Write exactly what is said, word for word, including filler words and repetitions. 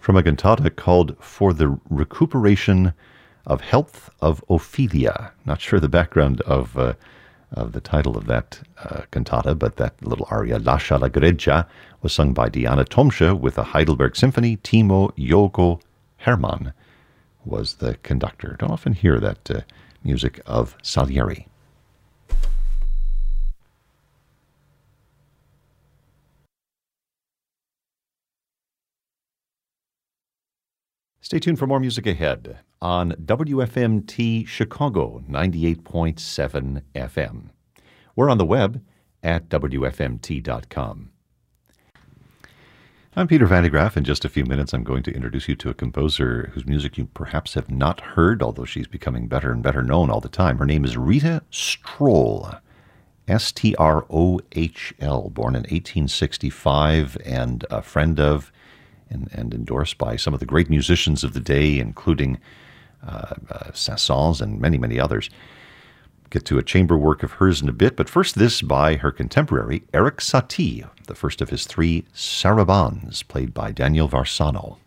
from a cantata called For the Recuperation of Health of Ophelia. Not sure the background of uh, of the title of that uh, cantata, but that little aria, Lascia la Greggia, was sung by Diana Tomsche with the Heidelberg Symphony. Timo Yogo Hermann was the conductor. Don't often hear that uh, music of Salieri. Stay tuned for more music ahead on W F M T Chicago ninety-eight point seven F M. We're on the web at W F M T dot com. I'm Peter Van de Graaff. In just a few minutes, I'm going to introduce you to a composer whose music you perhaps have not heard, although she's becoming better and better known all the time. Her name is Rita Strohl, S T R O H L, born in eighteen sixty-five and a friend of And, and endorsed by some of the great musicians of the day, including uh, uh, Saint-Saëns and many, many others. Get to a chamber work of hers in a bit, but first this by her contemporary, Erik Satie, the first of his three sarabands, played by Daniel Varsano.